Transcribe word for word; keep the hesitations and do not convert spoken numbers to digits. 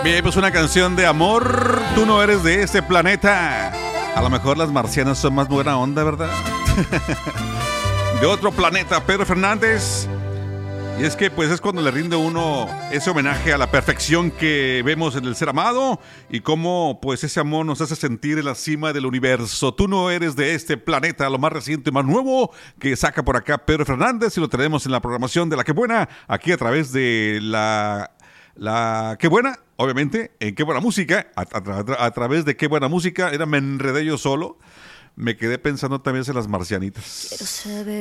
También pues una canción de amor. Tú no eres de este planeta. A lo mejor las marcianas son más buena onda, ¿verdad? De otro planeta, Pedro Fernández. Y es que pues es cuando le rinde uno ese homenaje a la perfección que vemos en el ser amado y cómo pues ese amor nos hace sentir en la cima del universo. Tú no eres de este planeta, lo más reciente, más nuevo que saca por acá Pedro Fernández, y lo tenemos en la programación de La Qué Buena, aquí a través de la... La Qué Buena, obviamente, en Qué Buena Música, a, a, a través de Qué Buena Música. Era, me enredé yo solo, me quedé pensando también en las marcianitas. Quiero saber